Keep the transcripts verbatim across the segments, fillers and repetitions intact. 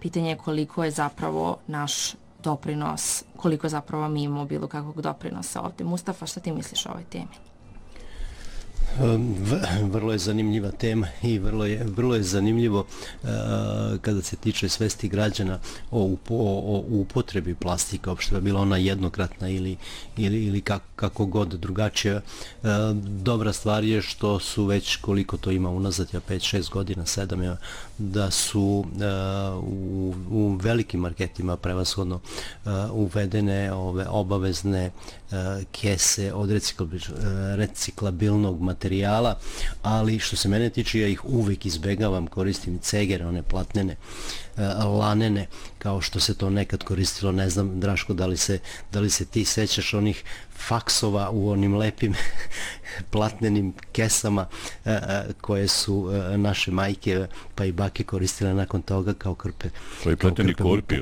pitanje je koliko je zapravo naš doprinos, koliko zapravo mi imamo bilo kakvog doprinosa ovdje. Mustafa, šta ti misliš o ovoj temi? Vrlo je zanimljiva tema i vrlo je, vrlo je zanimljivo uh, kada se tiče svesti građana o, o, o upotrebi plastika, uopšte bila ona jednokratna ili, ili, ili kako, kako god drugačija. Uh, dobra stvar je što su već, koliko to ima unazad, ja pet šest godina, sedam, ja, da su uh, u, u velikim marketima prevashodno uh, uvedene ove obavezne uh, kese od reciklabilnog materijala, ali što se mene tiče, ja ih uvek izbegavam, koristim cegere, one platnene, lanene, kao što se to nekad koristilo. Ne znam, Draško, da li se, da li se ti sećaš onih faksova u onim lepim platnenim kesama koje su naše majke pa i bake koristile nakon toga kao krpe. To je platneni korpi.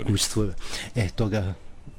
E, toga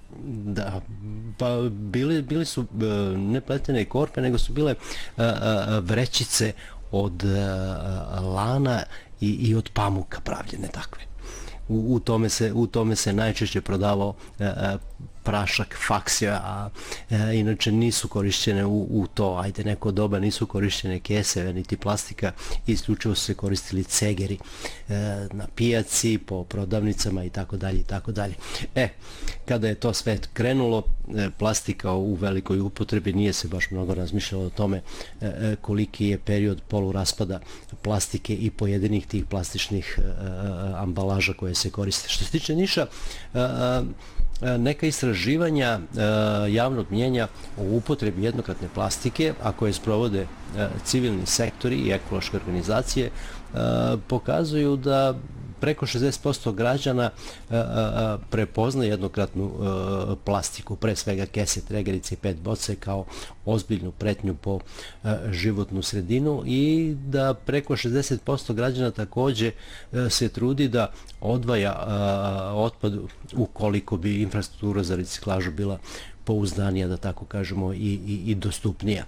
da, pa bili, bili su ne pletene korpe, nego su bile a, a, vrećice od a, lana i, i od pamuka pravljene takve. U, u, tome se, u tome se najčešće prodavao a, a, prašak, faksija, a, a inače nisu korišćene u, u to, ajde neko doba, nisu korišćene kese, niti plastika, isključivo su se koristili cegeri e, na pijaci, po prodavnicama i tako dalje i tako dalje. E, kada je to sve krenulo, e, plastika u velikoj upotrebi, nije se baš mnogo razmišljalo o tome e, koliki je period poluraspada plastike i pojedinih tih plastičnih e, ambalaža koje se koriste. Što se tiče Niša, e, neka istraživanja e, javnog mnjenja o upotrebi jednokratne plastike, a koje sprovode e, civilni sektori i ekološke organizacije, e, pokazuju da preko šezdeset posto građana a, a, prepozna jednokratnu a, plastiku, pre svega kese, tregerice i pet boce, kao ozbiljnu pretnju po a, životnu sredinu, i da preko šezdeset posto građana takođe a, se trudi da odvaja a, otpad ukoliko bi infrastruktura za reciklažu bila pouzdanija, da tako kažemo, i, i, i dostupnija.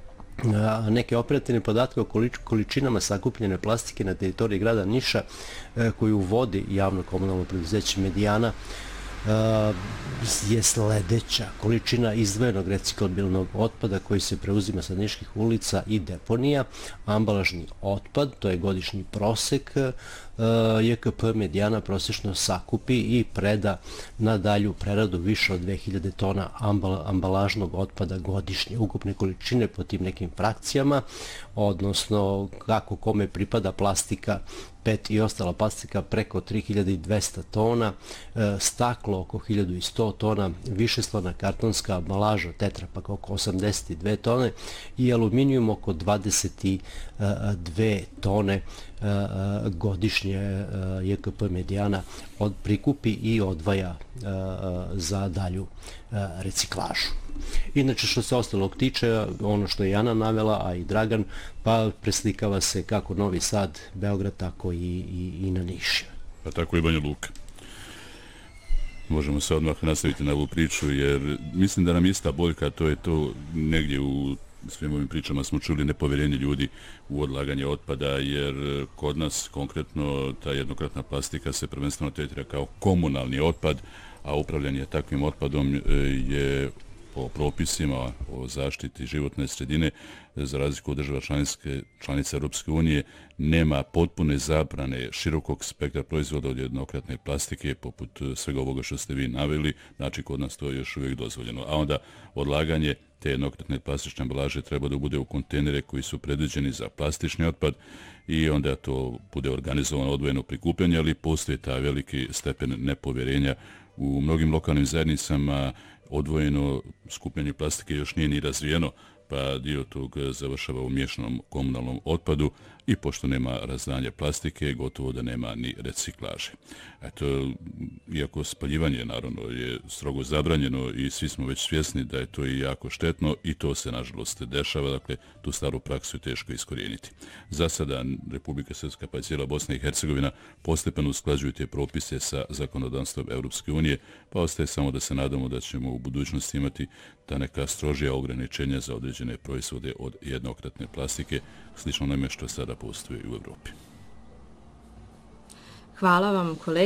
Neke operativne podatke o količinama sakupljene plastike na teritoriji grada Niša koju vodi javno komunalno preduzeće Medijana je sledeća. Količina izdvojenog reciklabilnog otpada koji se preuzima sa niških ulica i deponija, ambalažni otpad, to je godišnji prosek, J K P Medijana prosječno sakupi i preda na dalju preradu više od dve hiljade tona ambalažnog otpada godišnje. Ukupne količine po tim nekim frakcijama, odnosno kako kome pripada plastika, pet i ostala plastika preko tri hiljade dvesta tona, staklo oko hiljadu sto tona, višeslojna kartonska ambalaža tetrapak oko osamdeset dve tone i aluminijum oko dvadeset dve tone godišnje J K P Medijana od prikupi i odvaja za dalju reciklažu. Inače, što se ostalog tiče, ono što je Jana navela, a i Dragan, pa preslikava se kako Novi Sad, Beograd, tako i, i, i na Niš. Pa tako i Banja Luka. Možemo se odmah nastaviti na ovu priču, jer mislim da nam ista boljka, to je to negdje u svim ovim pričama smo čuli nepovjerenje ljudi u odlaganje otpada, jer kod nas konkretno ta jednokratna plastika se prvenstveno tretira kao komunalni otpad, a upravljanje takvim otpadom je po propisima o zaštiti životne sredine, za razliku od država članice, članice Europske unije, nema potpune zabrane širokog spektra proizvoda od jednokratne plastike, poput svega ovoga što ste vi naveli, znači kod nas to je još uvijek dozvoljeno. A onda odlaganje te jednokratne plastične ambalaže treba da bude u kontejnere koji su predviđeni za plastični otpad i onda to bude organizovano odvojeno prikupljanje, ali postoji taj veliki stepen nepovjerenja u mnogim lokalnim zajednicama. Odvojeno skupljanje plastike još nije ni razvijeno, pa dio tog završava u miješanom komunalnom otpadu i pošto nema razdvajanja plastike, gotovo da nema ni reciklaže. Eto, iako spaljivanje naravno je strogo zabranjeno i svi smo već svjesni da je to i jako štetno i to se nažalost dešava, dakle tu staru praksu je teško iskorijeniti. Za sada Republika Srpska pa i cijela Bosna i Hercegovina postepeno usklađuju te propise sa zakonodavstvom Europske unije, pa ostaje samo da se nadamo da ćemo u budućnosti imati ta neka strožija ograničenja za određene proizvode od jednokratne plastike, slično onome što sada postoji u Evropi. Hvala vam, kolega.